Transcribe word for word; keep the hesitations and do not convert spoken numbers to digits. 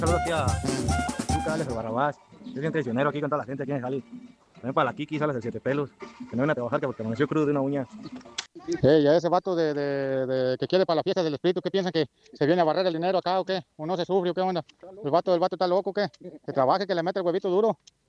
Saludos aquí a Lucas, Alex, el Barrabás. Yo soy un traicionero aquí con toda la gente aquí en el Jali. También para la Kiki, sales de Siete Pelos. Que no viene a trabajar que porque amaneció crudo de una uña. Hey, a ese vato de, de, de- que quiere para la fiesta del espíritu, ¿qué piensan que se viene a barrer el dinero acá o qué? ¿O no se sufre o qué onda? ¿El vato, el vato está loco o qué? Que trabaje, que le mete el huevito duro.